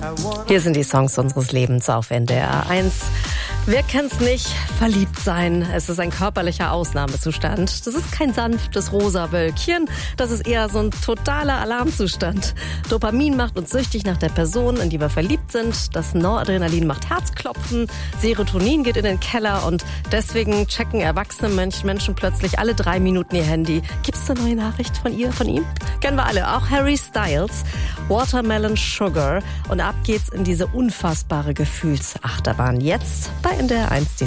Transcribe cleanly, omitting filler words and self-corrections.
Hier sind die Songs unseres Lebens auf NDR 1. Wer kennt's nicht? Verliebt sein. Es ist ein körperlicher Ausnahmezustand. Das ist kein sanftes rosa Wölkchen. Das ist eher so ein totaler Alarmzustand. Dopamin macht uns süchtig nach der Person, in die wir verliebt sind. Das Noradrenalin macht Herzklopfen. Serotonin geht in den Keller und deswegen checken erwachsene Menschen plötzlich alle 3 Minuten ihr Handy. Gibt's eine neue Nachricht von ihm? Kennen wir alle, auch Harry Styles. Watermelon Sugar. Und ab geht's in diese unfassbare Gefühlsachterbahn. Jetzt bei NDR 1.